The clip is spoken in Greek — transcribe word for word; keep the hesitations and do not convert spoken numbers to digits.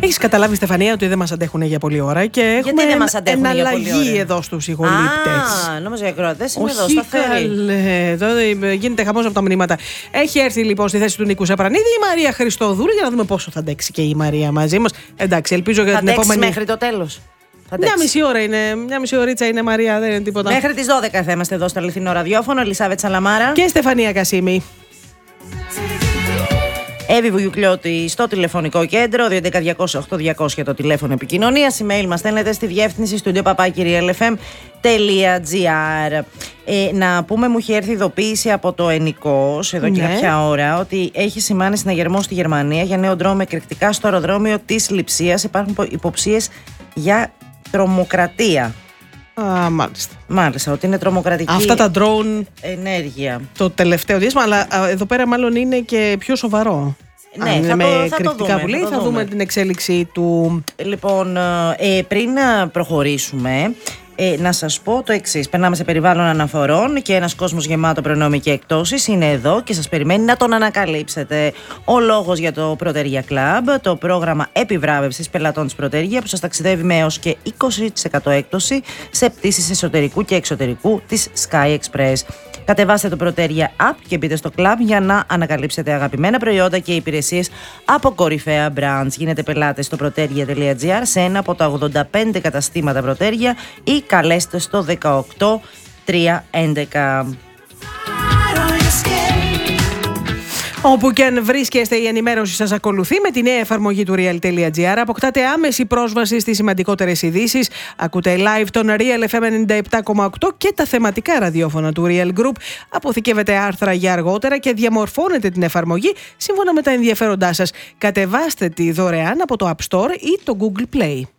Έχεις καταλάβει, Στεφανία, ότι δεν μας αντέχουν για πολλή ώρα και έχουμε εναλλαγή εδώ στους ηχολήπτες. Α, νόμιζα οι ακροατές είναι εδώ, σταθεροί. Εδώ γίνεται χαμός από τα μηνύματα. Έχει έρθει λοιπόν στη θέση του Νίκου Σαπρανίδη η Μαρία Χριστοδούλου, για να δούμε πόσο θα αντέξει και η Μαρία μαζί μας. Εντάξει, ελπίζω για την επόμενη. Μέχρι το τέλος. Μια μισή ώρα είναι, μια μισή ωρίτσα είναι, Μαρία, δεν είναι τίποτα. Μέχρι τις δώδεκα θα είμαστε εδώ στο αληθινό ραδιόφωνο. Ελισάβετ Σαλαμάρα και Στεφανία Κασίμη. Εύη Βουγιουκλιώτη στο τηλεφωνικό κέντρο, δύο έντεκα διακόσια οκτώ διακόσια το τηλέφωνο επικοινωνίας. Email μας στέλνετε στη διεύθυνση studio παπάκι real f m τελεία gr. Ε, να πούμε, μου έχει έρθει ειδοποίηση από το Ενικός εδώ και ναι. κάποια ώρα ότι έχει σημάνει συναγερμό στη Γερμανία για νέο ντρόουν με εκρηκτικά στο αεροδρόμιο της Λειψίας. Υπάρχουν υποψίες για τρομοκρατία. Α, μάλιστα. Μάλιστα, ότι είναι τρομοκρατική αυτά τα drone ενέργεια το τελευταίο διάστημα, αλλά εδώ πέρα μάλλον είναι και πιο σοβαρό. Ναι, αν θα με το, θα κριτικά το δούμε, που λέει, θα, θα δούμε την εξέλιξη του. Λοιπόν, ε, πριν προχωρήσουμε, Ε, να σας πω το εξής. Περνάμε σε περιβάλλον αναφορών και ένας κόσμος γεμάτο προνόμια και εκτόσεις είναι εδώ και σας περιμένει να τον ανακαλύψετε. Ο λόγος για το Proteria Club, το πρόγραμμα επιβράβευσης πελατών της Proteria που σας ταξιδεύει με έως και είκοσι τοις εκατό έκπτωση σε πτήσεις εσωτερικού και εξωτερικού της Sky Express. Κατεβάστε το Proteria App και μπείτε στο club για να ανακαλύψετε αγαπημένα προϊόντα και υπηρεσίες από κορυφαία brands. Γίνετε πελάτες στο proteria τελεία gr σε ένα από τα ογδόντα πέντε καταστήματα Proteria ή καλέστε στο δεκαοκτώ τριακόσια έντεκα. Όπου και αν βρίσκεστε, η ενημέρωση σας ακολουθεί με τη νέα εφαρμογή του real τελεία gr. Αποκτάτε άμεση πρόσβαση στις σημαντικότερες ειδήσεις. Ακούτε live τον Real εφ εμ ενενήντα επτά κόμμα οκτώ και τα θεματικά ραδιόφωνα του Real Group. Αποθηκεύετε άρθρα για αργότερα και διαμορφώνετε την εφαρμογή σύμφωνα με τα ενδιαφέροντά σας. Κατεβάστε τη δωρεάν από το App Store ή το Google Play.